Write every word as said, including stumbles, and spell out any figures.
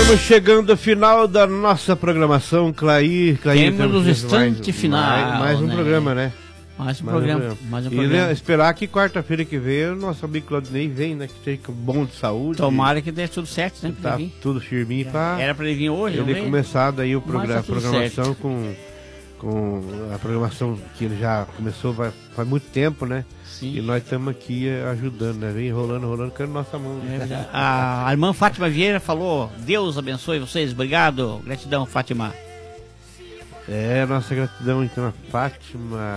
Estamos chegando ao final da nossa programação, Clair. Clair temos no instante final. Mais, mais um né? programa, né? Mais um mais programa. Um programa. Mais um e programa. né, esperar que quarta-feira que vem o nosso amigo Claudinei vem, né? Que esteja bom de saúde. Tomara que dê tudo certo, né? Tá tudo firminho pra... Era pra ele vir hoje, ele não começar daí o programa, tá a programação com, com a programação que ele já começou vai, faz muito tempo, né? Sim. E nós estamos aqui ajudando, né? Vem rolando, rolando, com a nossa mão. É a, a irmã Fátima Vieira falou: Deus abençoe vocês, obrigado, gratidão, Fátima. É, nossa gratidão então a Fátima.